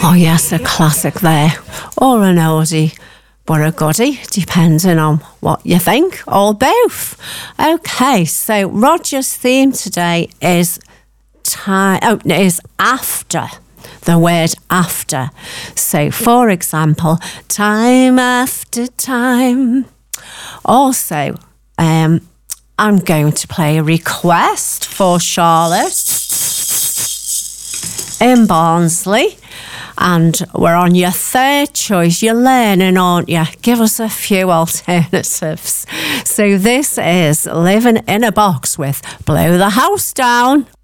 Oh yes, a classic there. Or an oldie, but a goodie, depending on what you think, or both. Okay, so Roger's theme today is is after. The word after. So, for example, time after time. Also, I'm going to play a request for Charlotte in Barnsley. And we're on your third choice. You're learning, aren't you? Give us a few alternatives. So this is Living in a Box with Blow the House Down.